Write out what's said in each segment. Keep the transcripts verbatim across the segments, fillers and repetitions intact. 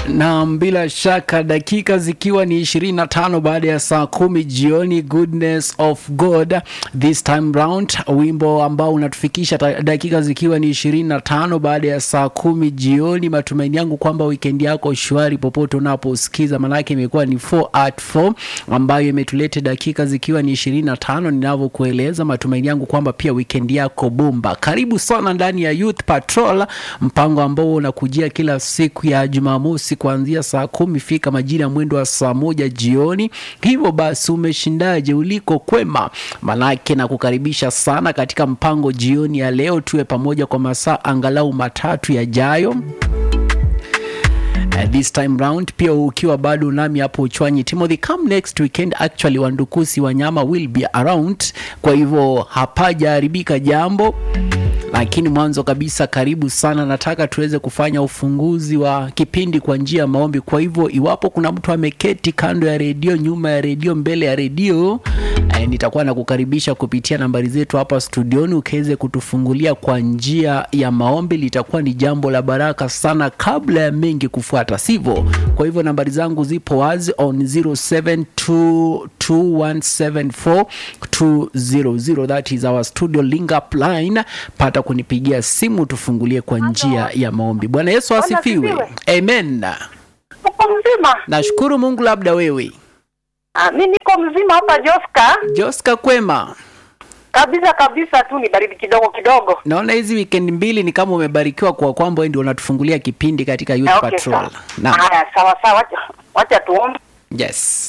Na bila shaka dakika zikiwa ni ishirini na tano baada ya saa kumi jioni, Goodness of God this time round, wimbo ambao unatufikisha dakika zikiwa ni ishirini na tano baada ya saa kumi jioni. Matumaini yangu kwamba weekend yako shwari popote unaposikiza, manake imekuwa ni four at four ambayo imetuleta dakika zikiwa ni ishirini na tano ninavyokueleza. Matumaini yangu kwamba pia weekend yako bomba. Karibu sana ndani ya Youth Patrol, mpango ambao unakujia kila siku ya Jumamosi kuanzia saa kumi fika majira ya mwendo wa saa moja jioni. Hivyo basi umeshindaje, uliko kwema? Manake na kukaribisha sana katika mpango jioni ya leo, tuwe pamoja kwa masaa angalau matatu yajayo. Uh, this time round pia ukiwa bado nami hapo Uchwanyi Timothy, come next weekend actually Wandukusi Wanyama will be around, kwa hivyo hapajaharibika jambo. Lakini mwanzo kabisa, karibu sana, nataka tuweze kufanya ufunguzi wa kipindi kwa njia ya maombi. Kwa hivyo iwapo kuna mtu ameketi kando ya redio, nyuma ya redio, mbele ya redio, eh, nitakuwa nakukaribisha kupitia nambari zetu hapa studioni ukaweze kutufungulia kwa njia ya maombi. Litakuwa ni jambo la baraka sana kabla ya mengi kufuata, sivyo? Kwa hivyo nambari zangu zipo wazi on zero seven two two one seven four two zero zero, that is our studio link up line. Pata kunipigia simu tufungulie kwa njia ya maombi. Bwana Yesu asifiwe. Amen. Uko mzima? Nashukuru Mungu, labda wewe? Ah, mimi niko mzima hapa Joska. Joska kwema? Kabisa kabisa tu, ni baridi kidogo kidogo. Naona hizi weekend mbili ni kama umebarikiwa kwa kwamba wewe ndio unatufungulia kipindi katika Youth okay, Patrol. Na haya, sawa sawa, wacha wacha tuombe. Yes.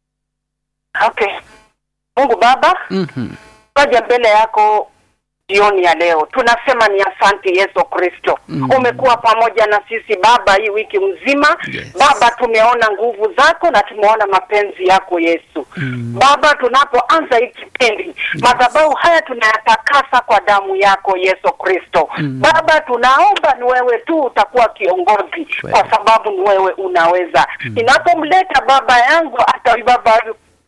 Okay. Mungu Baba, Mhm. Kaja mbele yako jioni ya leo, tunasema ni asante Yesu Kristo. Mm. Umekuwa pamoja na sisi Baba hii wiki mzima. Yes. Baba, tumeona nguvu zako na tumeona mapenzi yako Yesu. Mm. Baba, tunapoanza hii kipindi, yes, madhabahu haya tunayatakasa kwa damu yako Yesu Kristo. Mm. Baba, tunaomba ni wewe tu utakuwa kiongozi, well, kwa sababu ni wewe unaweza. Mm. Ninapomleta baba yangu hata baba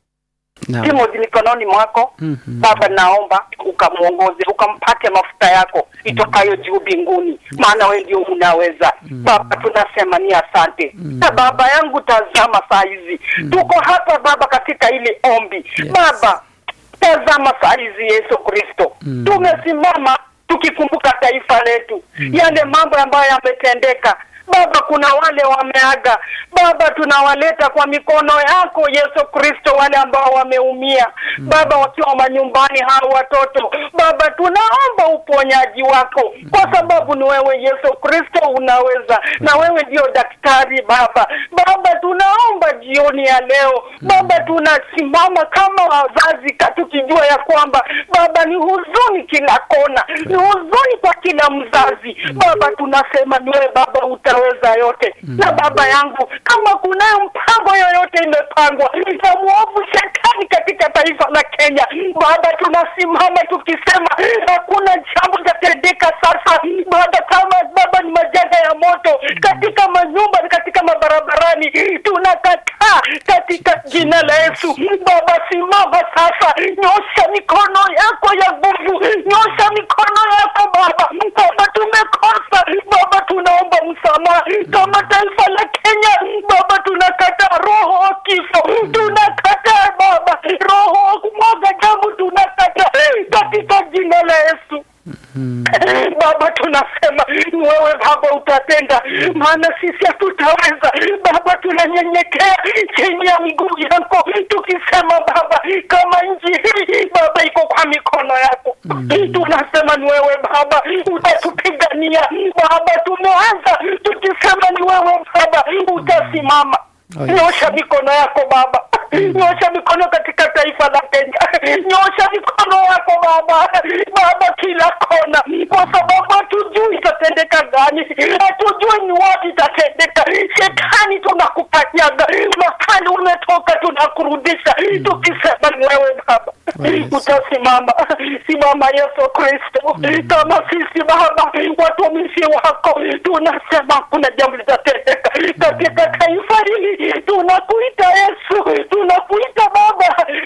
no. Timothy mikononi mwako, mm-hmm, Baba, naomba ukamuongoze, ukampate mafuta yako itokayo juu mbinguni, maana wewe ndio unaweza. Mm-hmm. Baba, tunasema ni asante. Mm-hmm. Na baba yangu, tazama saa hizi, mm-hmm, tuko hapa Baba katika ile ombi. Yes. Baba, tazama saa hizi Yesu Kristo. Mm-hmm. Tumesimama tukikumbuka taifa letu. Mm-hmm. Yale mambo ambayo yametendeka Baba, kuna wale wameaga Baba, tunawaleta kwa mikono yako Yesu Kristo, wale ambao wameumia. Mm. Baba, wakiwa manyumbani hao watoto Baba, tunaomba uponyaji wako, kwa sababu ni wewe Yesu Kristo unaweza, na wewe ndio daktari Baba. Baba, tunaomba jioni ya leo Baba, tunasimama kama wazazi tukijua ya kwamba Baba ni huzuni kila kona, ni huzuni kwa kila mzazi. Baba, tunasema ni wewe Baba utaweza yote. Mm. Na Baba yangu, kama kuna mpango yoyote imepangwa na muovu shetani katika taifa la Kenya, Baba, tunasimama tukisema hakuna jambo litatendeka sasa. Baba, kama Baba ni majanga ya moto katika manyumba, katika mabarabarani, tunakataa katika jina la Yesu. Baba, simama sasa, nyosha mikono yako ya nguvu, nyosha mikono yako Baba. Baba, tumekosa Baba, tunaomba msamaha kama taifa la Kenya. Baba, tunakataa roho wa kifo, tunakataa Baba roho wa kumwaga damu, tunakataa katika jina la Yesu. Mm-hmm. Baba, tunasema wewe Baba utatenda, maana sisi hatutaweza Baba. Tunanyenyekea chini ya miguu yako tukisema Baba, kama nchi hii Baba iko kwa mikono yako. Mm-hmm. Tunasema ni wewe Baba utatupigania Baba. Tumeanza tukisema ni wewe Baba utasimama. Oh, yes. Nyosha mikono yako Baba. Nyosha mikono katika taifa la Kenya. Nyosha mikono yako Baba. Baba, kila kona, kwa sababu hatujui itatendeka gani, hatujui ni wapi itatendeka. Shetani, tunakukanyaga mahali umetoka, tunakurudisha. Mm. Tukisema ni wewe Baba. Oh, yes. Utasimama. Simama Yesu Kristo. Mm. Kama sisi Baba watumishi wako tunasema kuna jambo litatendeka katika taifa hili. Tunakuita Yesu, tunakuita Baba, damu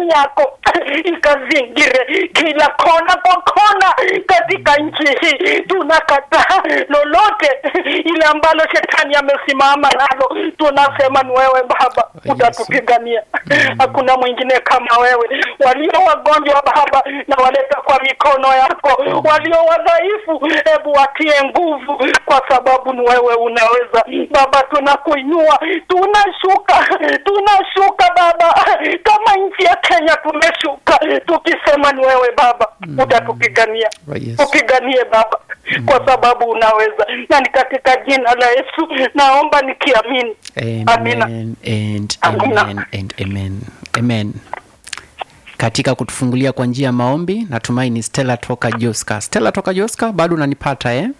damu yako ikazingire kila kona kwa kona katika nchi hii. Tunakataa lolote ile ambalo shetani amesimama nalo. Tunasema ni wewe Baba utatupigania. Hakuna mwingine kama wewe. Walio wagonjwa Baba na waleta kwa mikono yako, walio wadhaifu hebu watie nguvu, kwa sababu ni wewe unaweza. Baba tunakuinua, tunashuka tunashuka Baba, kama nchi ya Kenya tumeshuka tukisema ni wewe Baba utatupigania. Tupiganie Baba kwa sababu unaweza, na ni katika jina la Yesu naomba nikiamini. Amina. Amen and amen and amen. Amen. Katika kutufungulia kwa njia ya maombi, natumaini Stella toka Joska. Stella toka Joska, bado unanipata eh?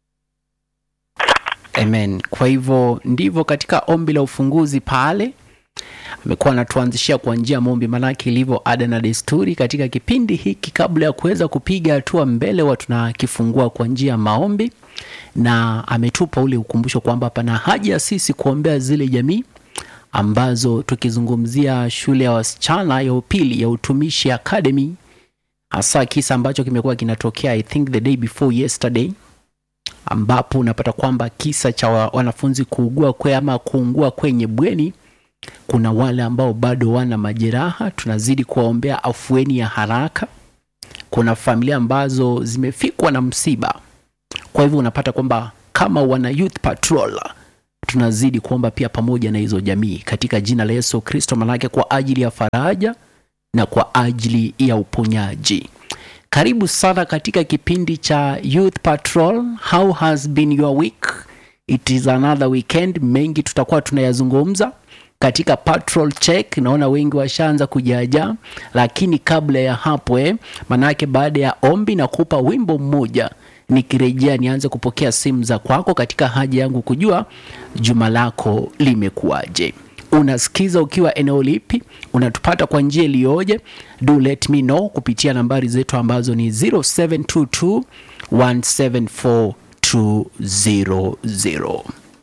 Amen. Kwa hivyo ndivyo katika ombi la ufunguzi pale amekuwa anatuanzishia kwa njia ya maombi, manake ilivyo ada na desturi katika kipindi hiki, kabla ya kuweza kupiga hatua mbele wa tunakifungua kwa njia ya maombi, na ametupa ule ukumbusho kwamba pana haja sisi kuombea zile jamii ambazo tukizungumzia shule ya wasichana ya upili ya Utumishi Academy, hasa kisa ambacho kimekuwa kinatokea I think the day before yesterday, ambapo unapata kwamba kisa cha wanafunzi kuugua kwe ama kuungua kwenye bweni. Kuna wale ambao bado wana majeraha, tunazidi kuwaombea afueni ya haraka. Kuna familia ambazo zimefikwa na msiba. Kwa hivyo unapata kwamba kama wana youth patrol, tunazidi kuomba pia pamoja na hizo jamii katika jina la Yesu Kristo, manake kwa ajili ya faraja na kwa ajili ya uponyaji. Karibu sana katika kipindi cha Youth Patrol. How has been your week? It is another weekend. Mengi tutakuwa tunayazungumza katika patrol check. Naona wengi washaanza kujaja, lakini kabla ya hapo eh, manake baada ya ombi na kupa wimbo mmoja, nikirejea nianze kupokea simu za kwako katika haja yangu kujua juma lako limekuaje. Unasikiza ukiwa eneo lipi? Unatupata kwa njia iliyoje? Do let me know kupitia nambari zetu ambazo ni zero seven two two one seven four two zero zero.